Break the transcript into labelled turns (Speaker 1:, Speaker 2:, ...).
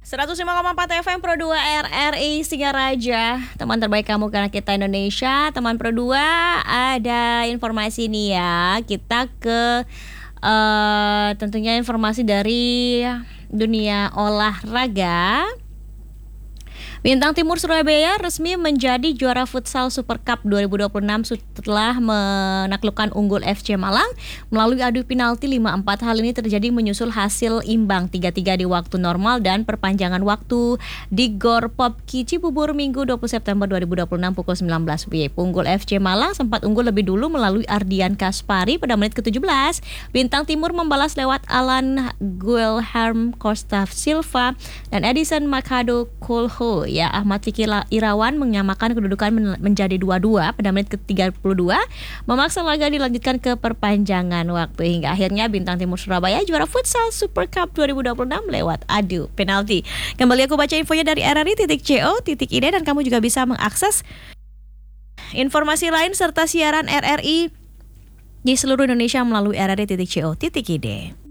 Speaker 1: 105,4 FM Pro 2 RRI Singaraja. Teman terbaik kamu karena kita Indonesia. Teman Pro 2, ada informasi nih ya. Kita ke tentunya informasi dari dunia olahraga. Bintang Timur Surabaya resmi menjadi juara futsal Super Cup 2026 setelah menaklukkan Unggul FC Malang melalui adu penalti 5-4. Hal ini terjadi menyusul hasil imbang 3-3 di waktu normal dan perpanjangan waktu di Gor Popki Cibubur Minggu 20 September 2026 pukul 19 WIB. Unggul FC Malang sempat unggul lebih dulu melalui Ardian Kaspari pada menit ke-17. Bintang Timur membalas lewat Alan Guilherme Costa Silva dan Edison Makado Kolho. Ya, Ahmad Fikri Irawan menyamakan kedudukan menjadi 2-2 pada menit ke-32, memaksa laga dilanjutkan ke perpanjangan waktu hingga akhirnya Bintang Timur Surabaya juara futsal Super Cup 2026 lewat adu penalti. Kembali aku baca infonya dari rri.co.id dan kamu juga bisa mengakses informasi lain serta siaran RRI di seluruh Indonesia melalui rri.co.id.